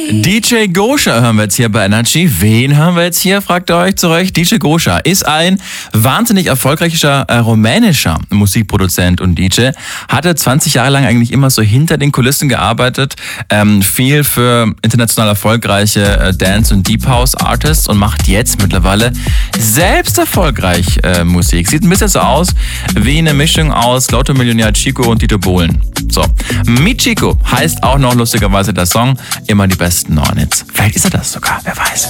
DJ Gosha hören wir jetzt hier bei Energy. Wen hören wir jetzt hier, fragt ihr euch zu Recht. DJ Gosha ist ein wahnsinnig erfolgreicher rumänischer Musikproduzent und DJ. Hatte 20 Jahre lang eigentlich immer so hinter den Kulissen gearbeitet. Viel für international erfolgreiche Dance- und Deep House Artists und macht jetzt mittlerweile selbst erfolgreich Musik. Sieht ein bisschen so aus wie eine Mischung aus Lotto-Millionär Chico und Dieter Bohlen. So, Mi Chico heißt auch noch lustigerweise der Song. Immer die besten Neuen Hits. Vielleicht ist er das sogar, wer weiß.